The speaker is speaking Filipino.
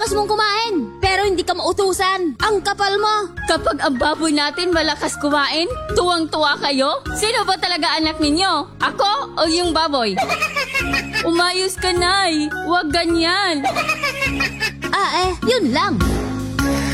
lakas mong kumain, pero hindi ka mautusan. Ang kapal mo. Kapag ang baboy natin malakas kumain, tuwang-tuwa kayo? Sino ba talaga anak ninyo? Ako o yung baboy? Umayos ka, Nay. Huwag ganyan. Yun lang.